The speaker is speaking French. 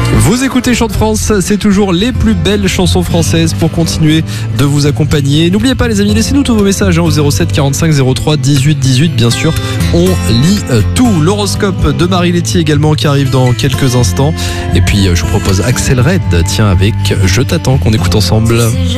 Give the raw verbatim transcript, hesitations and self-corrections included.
Vous écoutez Chant de France, c'est toujours les plus belles chansons françaises pour continuer de vous accompagner. N'oubliez pas les amis, laissez-nous tous vos messages hein, au zéro sept quarante-cinq zéro trois dix-huit dix-huit. Bien sûr, on lit euh, tout. L'horoscope de Marie Letty également qui arrive dans quelques instants. Et puis euh, je vous propose Axel Red, tiens avec Je t'attends qu'on écoute ensemble.